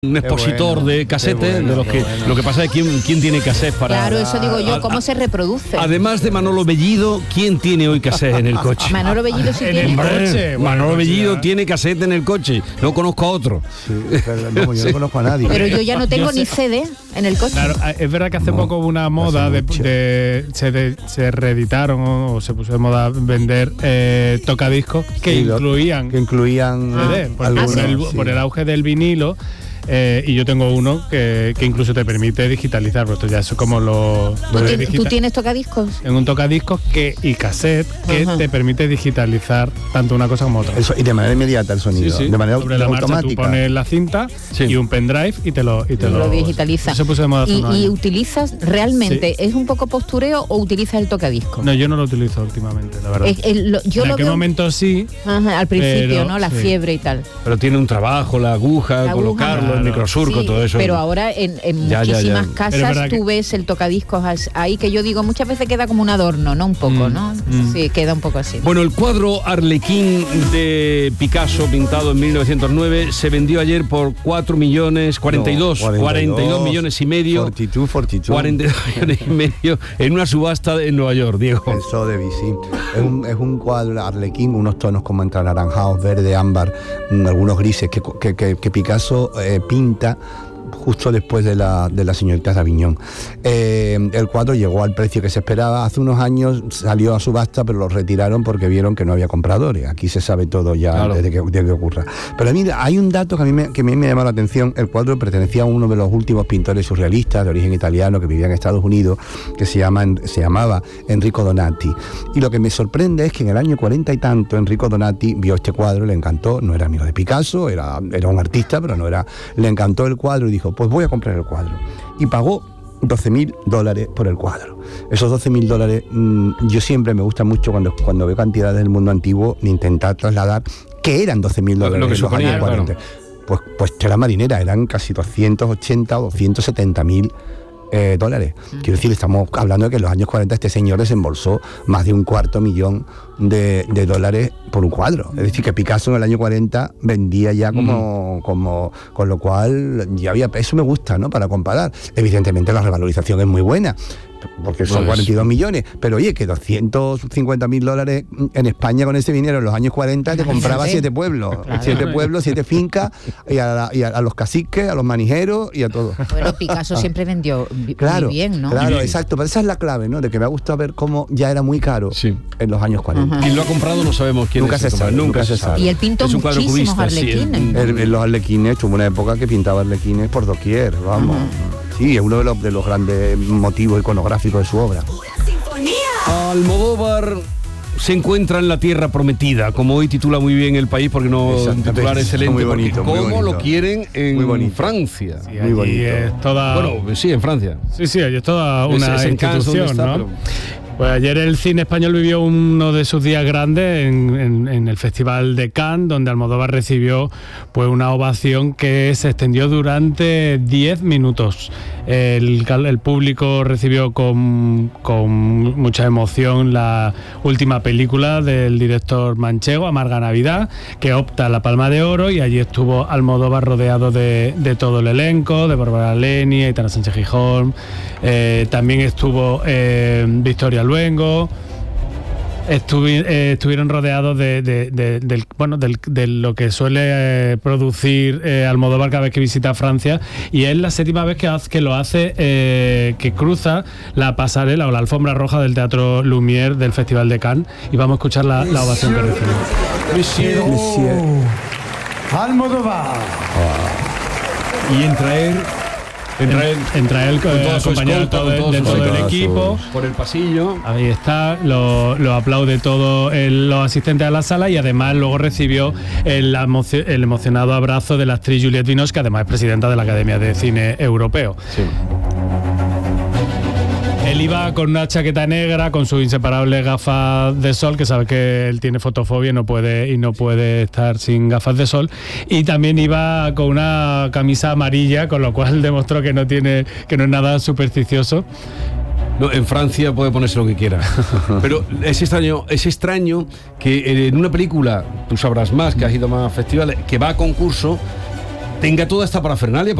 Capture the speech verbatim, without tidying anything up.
Un expositor bueno, de casetes, bueno, de los que bueno. lo que pasa es quién, quién tiene cassette para. Claro, eso digo yo, a- ¿cómo a- se reproduce? Además de Manolo Bellido, ¿quién tiene hoy cassette en el coche? Manolo Bellido sí En tiene. el Hombre, coche, bueno, Manolo coche, Bellido ya. tiene cassette en el coche. No conozco a otro. Sí, pero no, yo no conozco a nadie. Pero yo ya no tengo Yo sé- ni C D en el coche. Claro, es verdad que hace No, poco hubo una moda hace de, mucho. de- se, de- se reeditaron o, o se puso de moda vender eh, tocadiscos que Sí, lo- incluían que incluían C D, por, algunos, por el, sí. por el auge del vinilo. Eh, y yo tengo uno que, que incluso te permite digitalizar, pero esto ya es como lo... ¿Tú, lo tien- digita- tú tienes tocadiscos? en un tocadiscos que, y cassette que Ajá. te permite digitalizar tanto una cosa como otra. El so- y de manera inmediata el sonido, Sí, sí. de manera Sobre la marcha tú automática. pones la cinta Sí. y un pendrive y te lo, y te Lo lo, digitaliza. Eso se puso de moda hace ¿Y, unos y años. utilizas realmente, es un poco postureo o utilizas el tocadisco? No, yo no lo utilizo últimamente, la verdad. Es- el- lo- yo en lo aquel veo momento sí. ajá, al principio, pero, ¿no? La sí. fiebre y tal. Pero tiene un trabajo, la aguja, La aguja, colocarlo, claro. el microsurco, Sí, todo eso. pero ahora en, en Ya, ya, muchísimas ya. Pero es casas verdad tú que- ves el tocadiscos as- ahí, que yo digo, muchas veces queda como un adorno, ¿no? Un poco, Mm, ¿no? mm. Sí, queda un poco así. Bueno, el cuadro Arlequín de Picasso, pintado en mil novecientos nueve, se vendió ayer por cuatro millones, cuarenta y dos, No, cuarenta y dos millones y medio, cuarenta y dos, cuarenta y dos. cuarenta y dos millones y medio en una subasta en Nueva York, Diego. El Sotheby's, sí. Es un, es un cuadro Arlequín, unos tonos como entre anaranjados, verde, ámbar, mm, algunos grises que, que, que- que Picasso eh, pinta justo después de la, de la señorita D'Avignon. Eh, el cuadro llegó al precio que se esperaba. Hace unos años salió a subasta, pero lo retiraron porque vieron que no había compradores. Aquí se sabe todo ya Claro. desde que, desde que ocurra. Pero mira, hay un dato que a mí me, que a mí me llama la atención. El cuadro pertenecía a uno de los últimos pintores surrealistas de origen italiano que vivía en Estados Unidos, que se, llama, se llamaba Enrico Donati. Y lo que me sorprende es que en el año cuarenta y tanto Enrico Donati vio este cuadro, le encantó, no era amigo de Picasso, era, era un artista, pero no era, le encantó el cuadro y dijo, pues voy a comprar el cuadro. Y pagó doce mil dólares por el cuadro. Esos doce mil dólares, mmm, yo siempre me gusta mucho cuando, cuando veo cantidades del mundo antiguo, intentar trasladar que eran doce mil Lo- lo dólares que en los suponía, años claro. cuarenta. Pues, pues tela marinera, eran casi doscientos ochenta o doscientos setenta mil eh, dólares. Quiero decir, estamos hablando de que en los años cuarenta este señor desembolsó más de un cuarto millón de, de dólares por un cuadro. Es decir, que Picasso en el año cuarenta vendía ya como, como con lo cual ya había, eso me gusta, ¿no? Para comparar. Evidentemente la revalorización es muy buena, porque son Pues- cuarenta y dos millones, pero oye, que doscientos cincuenta mil dólares en España con ese dinero en los años cuarenta te compraba Imagínate. siete pueblos, Claro. siete pueblos, siete fincas, y a, la- y a- a los caciques, a los manijeros y a todos. Bueno, Picasso siempre vendió vi- Claro, muy bien, ¿no? claro, Bien. exacto, pero esa es la clave, ¿no? De que me ha gustado ver cómo ya era muy caro Sí. en los años cuarenta. Ajá. Quien lo ha comprado no sabemos quién Nunca es. se el sabe, comprador, nunca se sabe. Y él pintó Es un cuadro muchísimos cubista, sí, arlequines. El- en los arlequines, tuvo una época que pintaba arlequines por doquier, vamos. Sí, es uno de los, de los grandes motivos iconográficos de su obra. Almodóvar se encuentra en la tierra prometida, como hoy titula muy bien El País, porque no un Exactamente. titular excelente, Muy bonito, porque muy cómo bonito. lo quieren en Muy bonito. Francia. Sí, Muy allí bonito. es toda, Bueno, sí, en Francia. sí, sí, allí es toda Es- una es en Cannes donde institución, está, ¿no? pero- Pues ayer el cine español vivió uno de sus días grandes en, en- en el Festival de Cannes, donde Almodóvar recibió pues una ovación que se extendió durante diez minutos. El, cal- el público recibió con, con mucha emoción la última película del director manchego, Amarga Navidad, que opta a la Palma de Oro, y allí estuvo Almodóvar rodeado de, de todo el elenco, de Bárbara Leni, Aitana Sánchez Gijón, eh, también estuvo eh, Victoria Luengo. Estuvi- eh, estuvieron rodeados de, de- de- del, bueno, del- de lo que suele eh, producir eh, Almodóvar cada vez que visita Francia, y es la séptima vez que, hace- que lo hace, eh, que cruza la pasarela o la alfombra roja del Teatro Lumière del Festival de Cannes, y vamos a escuchar la, la ovación que recibió. Monsieur. Monsieur. Almodóvar. Y entra él, entra él Entra él con eh, toda su acompañado de escolta, todo, con todos de sus todo el soldados. equipo. por el pasillo. Ahí está, lo, lo aplaude todo el- los asistentes a la sala, y además luego recibió el, emocio- el emocionado abrazo de la actriz Juliette Binoche, que además es presidenta de la Academia de Cine Europeo. Sí. Él iba con una chaqueta negra, con sus inseparables gafas de sol, que sabe que él tiene fotofobia y no puede, y no puede estar sin gafas de sol. Y también iba con una camisa amarilla, con lo cual demostró que no tiene, que no es nada supersticioso. No, en Francia puede ponerse lo que quiera. Pero es extraño, es extraño que en una película, tú sabrás más, que has ido a más festivales, que va a concurso, tenga toda esta parafernalia.